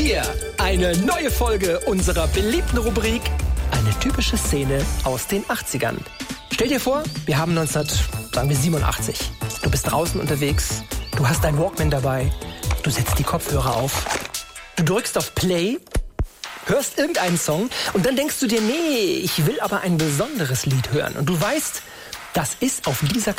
Hier eine neue Folge unserer beliebten Rubrik Eine typische Szene aus den 80ern. Stell dir vor, wir haben 1987. Du bist draußen unterwegs, du hast dein Walkman dabei, du setzt die Kopfhörer auf, du drückst auf Play, hörst irgendeinen Song und dann denkst du dir, nee, ich will aber ein besonderes Lied hören. Und du weißt, das ist auf dieser